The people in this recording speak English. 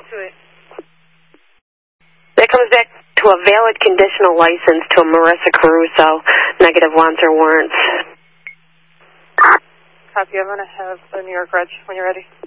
2-8. That comes back to a valid conditional license to a Marissa Caruso, negative wants or warrants. Copy, I'm going to have the New York Reg when you're ready.